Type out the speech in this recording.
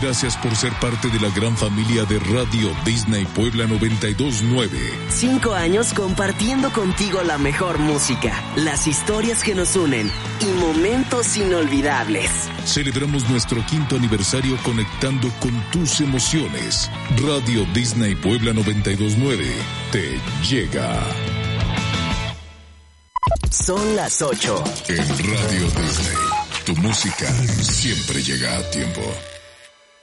Gracias por ser parte de la gran familia de Radio Disney Puebla 92.9. 5 años compartiendo contigo la mejor música, las historias que nos unen y momentos inolvidables. Celebramos nuestro 5º aniversario conectando con tus emociones. Radio Disney Puebla 92.9 te llega. Son las 8. En Radio Disney, tu música siempre llega a tiempo.